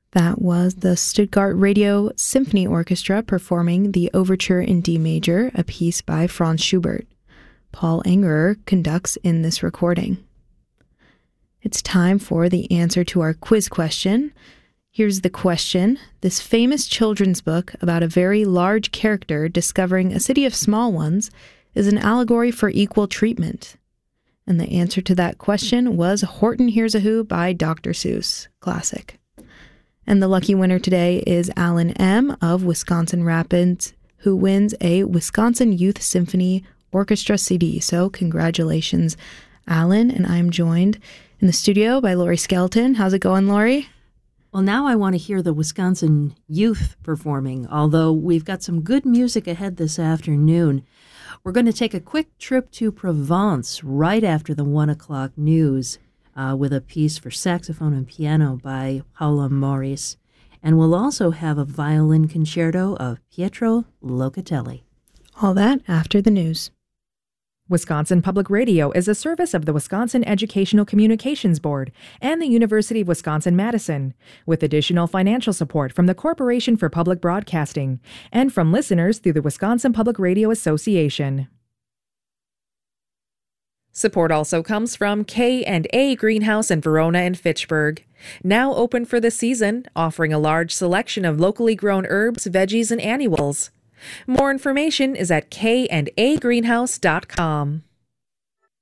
That was the Stuttgart Radio Symphony Orchestra performing the Overture in D Major, a piece by Franz Schubert. Paul Angerer conducts in this recording. It's time for the answer to our quiz question. Here's the question. This famous children's book about a very large character discovering a city of small ones is an allegory for equal treatment. And the answer to that question was Horton Hears a Who by Dr. Seuss. Classic. And the lucky winner today is Alan M. of Wisconsin Rapids, who wins a Wisconsin Youth Symphony Orchestra CD. So congratulations, Alan. And I'm joined in the studio by Lori Skelton. How's it going, Lori? Well, now I want to hear the Wisconsin Youth performing, although we've got some good music ahead this afternoon. We're going to take a quick trip to Provence right after the 1 o'clock news with a piece for saxophone and piano by Paolo Maurice. And we'll also have a violin concerto of Pietro Locatelli. All that after the news. Wisconsin Public Radio is a service of the Wisconsin Educational Communications Board and the University of Wisconsin-Madison, with additional financial support from the Corporation for Public Broadcasting and from listeners through the Wisconsin Public Radio Association. Support also comes from K&A Greenhouse in Verona and Fitchburg. Now open for the season, offering a large selection of locally grown herbs, veggies, and annuals. More information is at kandagreenhouse.com.